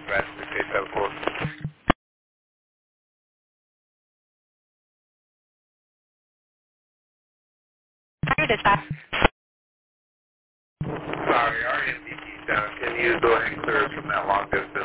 Dispatch 6874. Hi, Dispatch. Sorry, our MDT's down. Can you go ahead and clear us from that long distance?